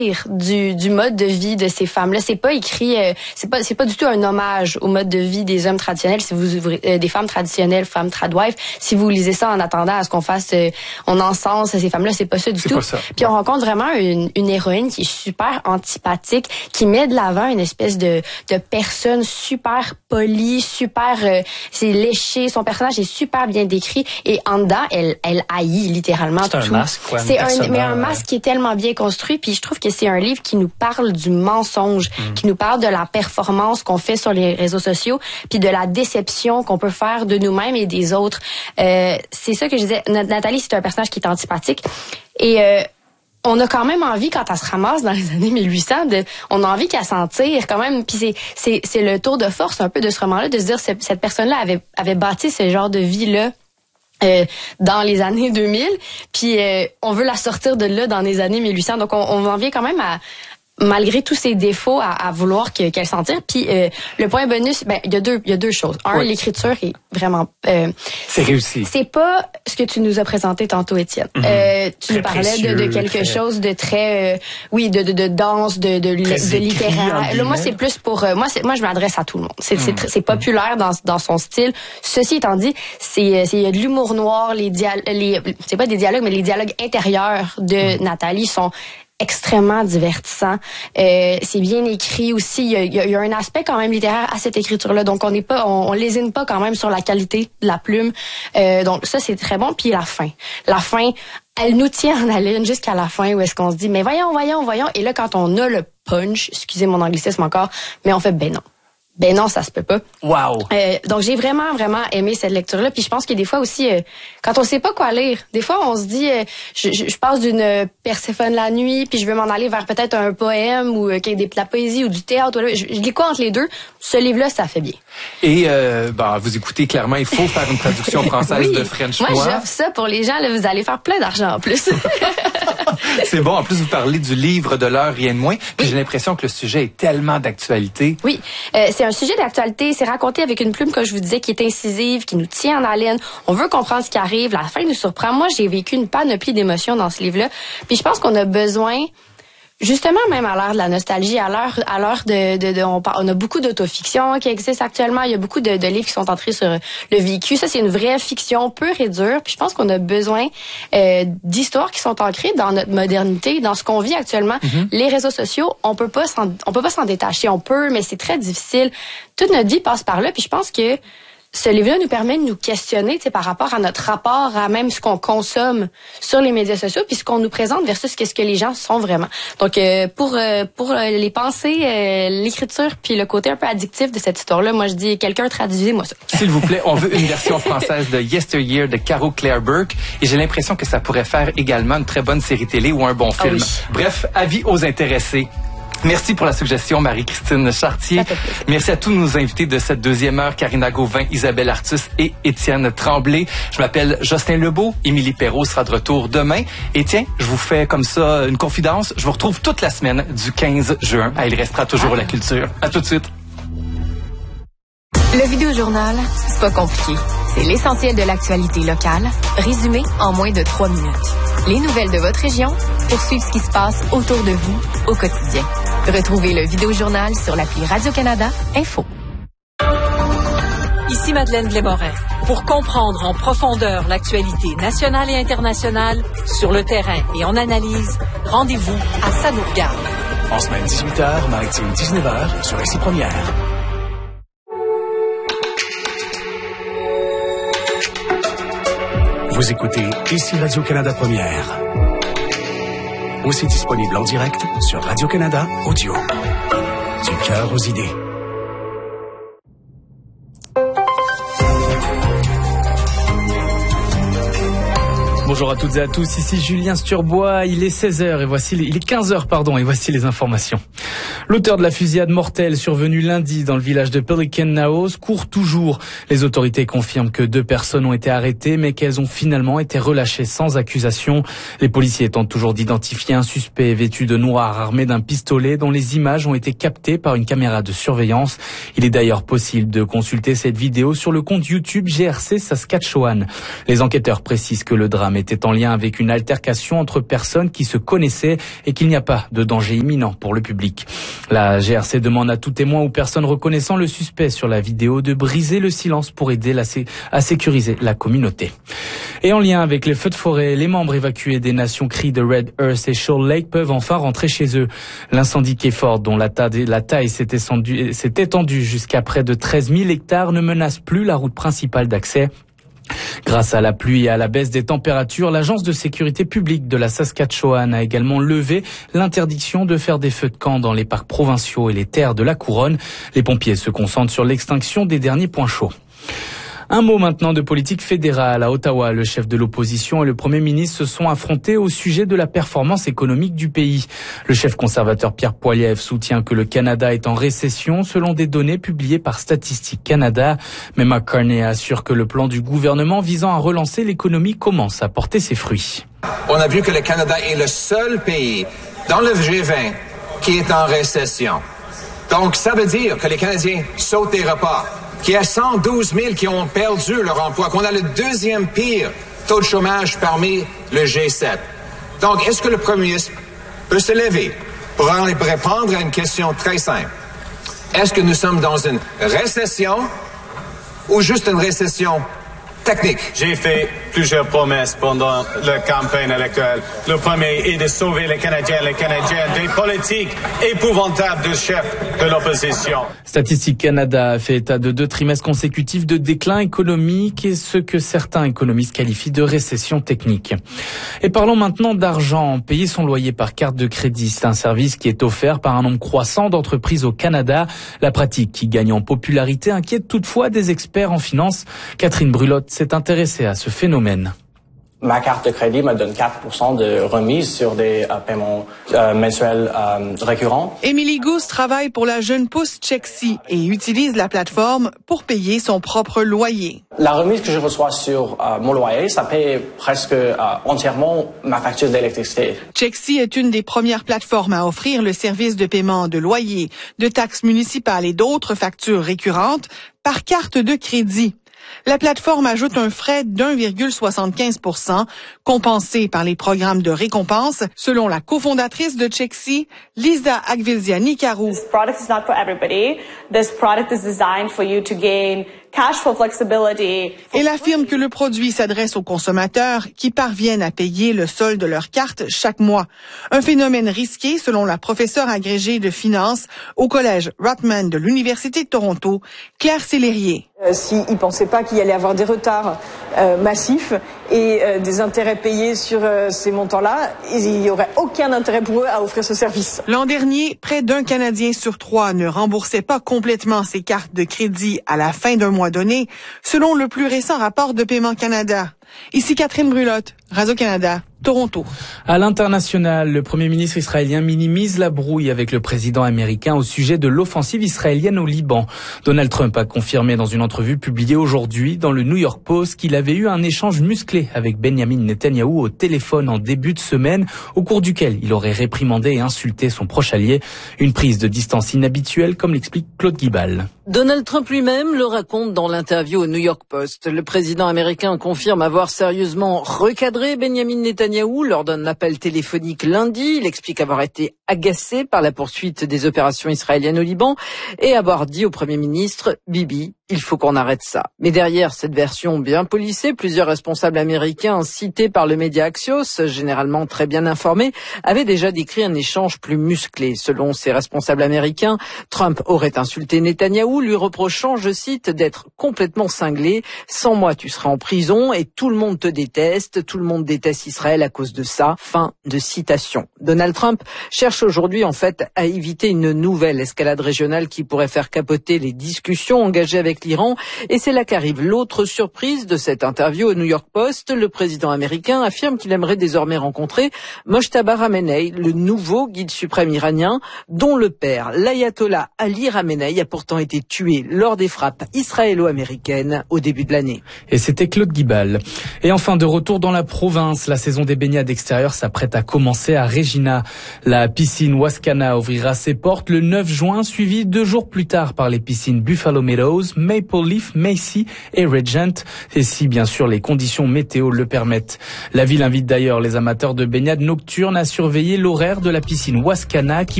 du mode de vie de ces femmes-là. C'est pas écrit, c'est pas du tout un hommage au mode de vie des hommes traditionnels. Si vous des femmes traditionnelles, femmes tradwives, si vous lisez ça en attendant à ce qu'on fasse, on encense ces femmes-là, c'est pas ça du tout. Pas ça. Puis on rencontre vraiment une héroïne qui est super antipathique, qui met de l'avant une espèce de personne super polie, super, c'est léché. Son personnage est super bien décrit et en dedans, elle haït littéralement tout. C'est un masque, quoi. C'est un masque qui est tellement bien construit. Puis je trouve que c'est un livre qui nous parle du mensonge, qui nous parle de la performance qu'on fait sur les réseaux sociaux, puis de la déception qu'on peut faire de nous-mêmes et des autres. C'est ça que je disais. Nathalie, c'est un personnage qui est antipathique. Et on a quand même envie, quand elle se ramasse dans les années 1800, on a envie qu'elle s'en tire quand même. Puis c'est le tour de force un peu de ce roman-là, de se dire cette personne-là avait bâti ce genre de vie-là dans les années 2000, puis on veut la sortir de là dans les années 1800. Donc on en vient quand même à, malgré tous ses défauts, à vouloir qu'elle s'en tire. Puis le point bonus, il y a deux choses. Un, l'écriture est vraiment c'est réussi. C'est pas ce que tu nous as présenté tantôt, Étienne. Tu nous parlais de quelque chose de très de danse, de littéraire. Là, moi c'est plus pour moi je m'adresse à tout le monde. C'est populaire dans son style. Ceci étant dit, il y a de l'humour noir, c'est pas des dialogues, mais les dialogues intérieurs de Nathalie sont extrêmement divertissant. C'est bien écrit aussi. Il y a un aspect quand même littéraire à cette écriture-là. Donc on lésine pas quand même sur la qualité de la plume. Donc ça c'est très bon. Puis la fin, elle nous tient en haleine jusqu'à la fin où est-ce qu'on se dit mais voyons. Et là quand on a le punch, excusez mon anglicisme encore, mais on fait ben non, ça se peut pas. Wow. Donc j'ai vraiment aimé cette lecture-là. Puis je pense que des fois aussi, quand on sait pas quoi lire, des fois on se dit, je passe d'une Perséphone la nuit, puis je veux m'en aller vers peut-être un poème ou de la poésie ou du théâtre. Je lis quoi entre les deux? Ce livre-là, ça fait bien. Et vous écoutez clairement, il faut faire une traduction française de French Moi. Moi, j'offre ça pour les gens. Là, vous allez faire plein d'argent en plus. C'est bon. En plus, vous parlez du livre de l'heure, rien de moins. Puis j'ai l'impression que le sujet est tellement d'actualité. Oui, c'est un sujet d'actualité. C'est raconté avec une plume, comme je vous disais, qui est incisive, qui nous tient en haleine. On veut comprendre ce qui arrive. La fin nous surprend. Moi, j'ai vécu une panoplie d'émotions dans ce livre-là. Puis je pense qu'on a besoin... Justement, même à l'heure de la nostalgie, à l'heure on a beaucoup d'autofiction qui existe actuellement. Il y a beaucoup de livres qui sont entrés sur le vécu. Ça, c'est une vraie fiction pure et dure. Puis je pense qu'on a besoin d'histoires qui sont ancrées dans notre modernité, dans ce qu'on vit actuellement. Les réseaux sociaux, on peut pas s'en détacher. On peut, mais c'est très difficile. Toute notre vie passe par là. Puis je pense que ce livre-là nous permet de nous questionner, par rapport à notre rapport à même ce qu'on consomme sur les médias sociaux, puis ce qu'on nous présente versus qu'est-ce que les gens sont vraiment. Donc, pour les pensées, l'écriture, puis le côté un peu addictif de cette histoire-là, moi je dis, quelqu'un traduisez-moi ça. S'il vous plaît, on veut une version française de Yesteryear de Caro Claire Burke, et j'ai l'impression que ça pourrait faire également une très bonne série télé ou un bon film. Oui. Bref, avis aux intéressés. Merci pour la suggestion, Marie-Christine Chartier. Merci à tous nos invités de cette deuxième heure, Karina Gauvin, Isabelle Artus et Étienne Tremblay. Je m'appelle Jocelyn Lebeau. Émilie Perrault sera de retour demain. Et tiens, je vous fais comme ça une confidence. Je vous retrouve toute la semaine du 15 juin. Il restera toujours la culture. À tout de suite. Le Vidéojournal, c'est pas compliqué. C'est l'essentiel de l'actualité locale, résumé en moins de 3 minutes. Les nouvelles de votre région pour suivre ce qui se passe autour de vous au quotidien. Retrouvez le Vidéojournal sur l'appli Radio-Canada Info. Ici Madeleine Blais-Morin. Pour comprendre en profondeur l'actualité nationale et internationale, sur le terrain et en analyse, rendez-vous à Ça nous regarde. En semaine 18h, maritime 19h, sur Ici Première. Vous écoutez Ici Radio-Canada Première. Aussi disponible en direct sur Radio-Canada Audio. Du cœur aux idées. Bonjour à toutes et à tous, ici Julien Sturbois, il est 16h et il est 15h pardon, et voici les informations. L'auteur de la fusillade mortelle survenue lundi dans le village de Pelican Naos court toujours. Les autorités confirment que 2 personnes ont été arrêtées mais qu'elles ont finalement été relâchées sans accusation. Les policiers tentent toujours d'identifier un suspect vêtu de noir armé d'un pistolet dont les images ont été captées par une caméra de surveillance. Il est d'ailleurs possible de consulter cette vidéo sur le compte YouTube GRC Saskatchewan. Les enquêteurs précisent que le drame est était en lien avec une altercation entre personnes qui se connaissaient et qu'il n'y a pas de danger imminent pour le public. La GRC demande à tout témoin ou personne reconnaissant le suspect sur la vidéo de briser le silence pour aider à sécuriser la communauté. Et en lien avec les feux de forêt, les membres évacués des nations cris de Red Earth et Shoal Lake peuvent enfin rentrer chez eux. L'incendie Keyford, dont la taille s'est étendue jusqu'à près de 13 000 hectares, ne menace plus la route principale d'accès. Grâce à la pluie et à la baisse des températures, l'agence de sécurité publique de la Saskatchewan a également levé l'interdiction de faire des feux de camp dans les parcs provinciaux et les terres de la couronne. Les pompiers se concentrent sur l'extinction des derniers points chauds. Un mot maintenant de politique fédérale. À Ottawa, le chef de l'opposition et le Premier ministre se sont affrontés au sujet de la performance économique du pays. Le chef conservateur Pierre Poilievre soutient que le Canada est en récession selon des données publiées par Statistique Canada. Mais McCartney assure que le plan du gouvernement visant à relancer l'économie commence à porter ses fruits. On a vu que le Canada est le seul pays dans le G20 qui est en récession. Donc, ça veut dire que les Canadiens sautent des repas, qu'il y a 112 000 qui ont perdu leur emploi, qu'on a le deuxième pire taux de chômage parmi le G7. Donc, est-ce que le Premier ministre peut se lever pour répondre à une question très simple? Est-ce que nous sommes dans une récession ou juste une récession technique? J'ai fait plusieurs promesses pendant la campagne électorale. Le premier est de sauver les Canadiennes des politiques épouvantables du chef de l'opposition. Statistique Canada a fait état de 2 trimestres consécutifs de déclin économique et ce que certains économistes qualifient de récession technique. Et parlons maintenant d'argent. Payer son loyer par carte de crédit, c'est un service qui est offert par un nombre croissant d'entreprises au Canada. La pratique qui gagne en popularité inquiète toutefois des experts en finance. Catherine Brulotte s'est intéressée à ce phénomène. Ma carte de crédit me donne 4% de remise sur des paiements mensuels récurrents. Émilie Gousse travaille pour la jeune pousse Chexi et utilise la plateforme pour payer son propre loyer. La remise que je reçois sur mon loyer, ça paye presque entièrement ma facture d'électricité. Chexi est une des premières plateformes à offrir le service de paiement de loyer, de taxes municipales et d'autres factures récurrentes par carte de crédit. La plateforme ajoute un frais d'1,75% compensé par les programmes de récompense, selon la cofondatrice de Chexi, Lisa Agvilziani-Carou. This product is not for everybody. This product is designed for you to gain cash flow flexibility. Elle affirme que le produit s'adresse aux consommateurs qui parviennent à payer le solde de leur carte chaque mois. Un phénomène risqué selon la professeure agrégée de finance au collège Rotman de l'Université de Toronto, Claire Sellerier. S'ils ne pensaient pas qu'il y allait avoir des retards massifs et des intérêts payés sur ces montants-là, il n'y aurait aucun intérêt pour eux à offrir ce service. L'an dernier, près d'un Canadien sur 3 ne remboursait pas complètement ses cartes de crédit à la fin d'un mois donné, selon le plus récent rapport de Paiement Canada. Ici Catherine Brulotte, Radio-Canada, Toronto. À l'international, le Premier ministre israélien minimise la brouille avec le président américain au sujet de l'offensive israélienne au Liban. Donald Trump a confirmé dans une entrevue publiée aujourd'hui dans le New York Post qu'il avait eu un échange musclé avec Benjamin Netanyahou au téléphone en début de semaine, au cours duquel il aurait réprimandé et insulté son proche allié. Une prise de distance inhabituelle, comme l'explique Claude Guibal. Donald Trump lui-même le raconte dans l'interview au New York Post. Le président américain confirme avoir sérieusement recadré Benjamin Netanyahou lors d'un appel téléphonique lundi. Il explique avoir été agacé par la poursuite des opérations israéliennes au Liban et avoir dit au Premier ministre « Bibi, il faut qu'on arrête ça ». Mais derrière cette version bien polissée, plusieurs responsables américains cités par le média Axios, généralement très bien informés, avaient déjà décrit un échange plus musclé. Selon ces responsables américains, Trump aurait insulté Netanyahou, lui reprochant, je cite, d'être complètement cinglé. « Sans moi, tu seras en prison et tout le monde te déteste, tout le monde déteste Israël à cause de ça ». Fin de citation. Donald Trump cherche aujourd'hui en fait à éviter une nouvelle escalade régionale qui pourrait faire capoter les discussions engagées avec l'Iran. Et c'est là qu'arrive l'autre surprise de cette interview au New York Post. Le président américain affirme qu'il aimerait désormais rencontrer Mojtaba Khamenei, le nouveau guide suprême iranien, dont le père, l'ayatollah Ali Khamenei, a pourtant été été tués lors des frappes israélo-américaines au début de l'année. Et c'était Claude Guibal. Et enfin, de retour dans la province, la saison des baignades extérieures s'apprête à commencer à Regina. La piscine Wascana ouvrira ses portes le 9 juin, suivie 2 jours plus tard par les piscines Buffalo Meadows, Maple Leaf, Macy et Regent, et si bien sûr les conditions météo le permettent. La ville invite d'ailleurs les amateurs de baignade nocturne à surveiller l'horaire de la piscine Wascana qui